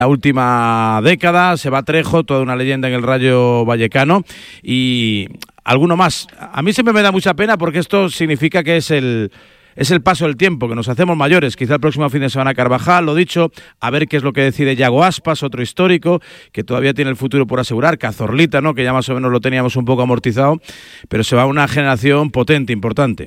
la última década. Se va Trejo, toda una leyenda en el Rayo Vallecano, y alguno más. A mí siempre me da mucha pena porque esto significa que es el paso del tiempo, que nos hacemos mayores. Quizá el próximo fin de semana Carvajal, lo dicho, a ver qué es lo que decide Yago Aspas, otro histórico, que todavía tiene el futuro por asegurar, Cazorlita, ¿no?, que ya más o menos lo teníamos un poco amortizado, pero se va una generación potente, importante.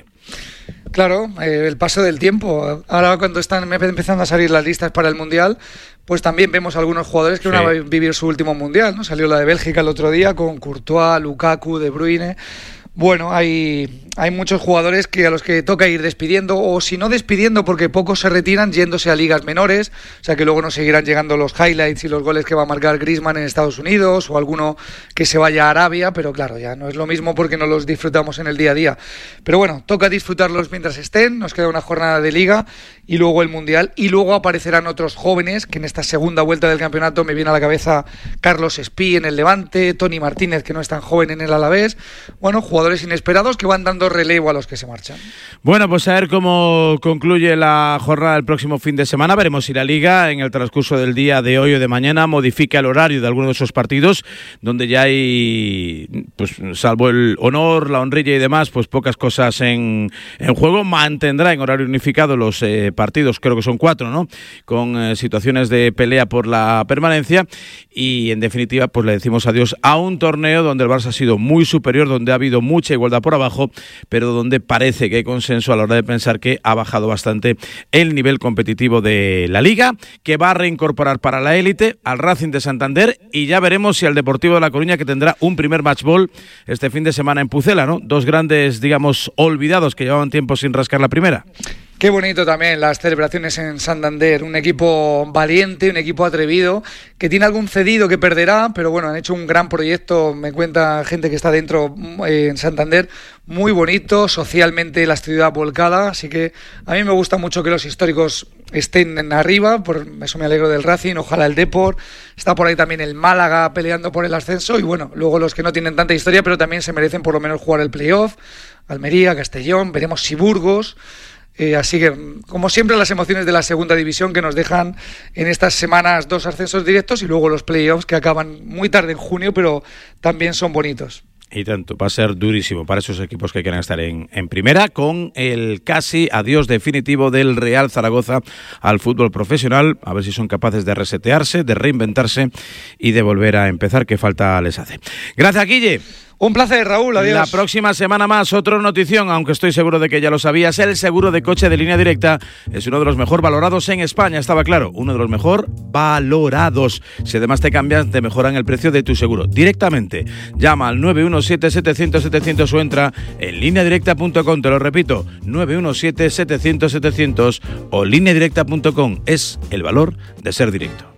Claro, el paso del tiempo. Ahora cuando están empezando a salir las listas para el Mundial, pues también vemos algunos jugadores que van a vivir su último Mundial, ¿no? Salió la de Bélgica el otro día con Courtois, Lukaku, De Bruyne. Bueno, hay muchos jugadores a los que toca ir despidiendo, o si no despidiendo, porque pocos se retiran, yéndose a ligas menores, o sea que luego nos seguirán llegando los highlights y los goles que va a marcar Griezmann en Estados Unidos, o alguno que se vaya a Arabia, pero claro, ya no es lo mismo porque no los disfrutamos en el día a día. Pero bueno, toca disfrutarlos mientras estén, nos queda una jornada de liga y luego el Mundial, y luego aparecerán otros jóvenes, que en esta segunda vuelta del campeonato me viene a la cabeza Carlos Espí en el Levante, Toni Martínez, que no es tan joven, en el Alavés. Bueno, jugadores inesperados que van dando relevo a los que se marchan. Bueno, pues a ver cómo concluye la jornada del próximo fin de semana. Veremos si la Liga, en el transcurso del día de hoy o de mañana, modifica el horario de alguno de esos partidos, donde ya hay, pues salvo el honor, la honrilla y demás, pues pocas cosas en juego. Mantendrá en horario unificado los partidos, creo que son 4, ¿no?, con situaciones de pelea por la permanencia, y en definitiva pues le decimos adiós a un torneo donde el Barça ha sido muy superior, donde ha habido mucha igualdad por abajo, pero donde parece que hay consenso a la hora de pensar que ha bajado bastante el nivel competitivo de la Liga, que va a reincorporar para la élite al Racing de Santander, y ya veremos si al Deportivo de La Coruña, que tendrá un primer match ball este fin de semana en Pucela, ¿no? Dos grandes, digamos, olvidados que llevaban tiempo sin rascar la primera. Qué bonito también las celebraciones en Santander, un equipo valiente, un equipo atrevido, que tiene algún cedido que perderá, pero bueno, han hecho un gran proyecto, me cuenta gente que está dentro en Santander, muy bonito, socialmente la ciudad volcada, así que a mí me gusta mucho que los históricos estén arriba, por eso me alegro del Racing, ojalá el Depor, está por ahí también el Málaga peleando por el ascenso, y bueno, luego los que no tienen tanta historia, pero también se merecen por lo menos jugar el playoff, Almería, Castellón, veremos si Burgos. Así que, como siempre, las emociones de la segunda división, que nos dejan en estas semanas 2 ascensos directos y luego los playoffs que acaban muy tarde en junio, pero también son bonitos. Y tanto, va a ser durísimo para esos equipos que quieran estar en primera, con el casi adiós definitivo del Real Zaragoza al fútbol profesional. A ver si son capaces de resetearse, de reinventarse y de volver a empezar, que falta les hace. Gracias, Guille. Un placer, Raúl, adiós. La próxima semana más, otra notición, aunque estoy seguro de que ya lo sabías. El seguro de coche de Línea Directa es uno de los mejor valorados en España, estaba claro, uno de los mejor valorados. Si además te cambias, te mejoran el precio de tu seguro directamente. Llama al 917-700-700 o entra en lineadirecta.com, te lo repito, 917-700-700 o lineadirecta.com. Es el valor de ser directo.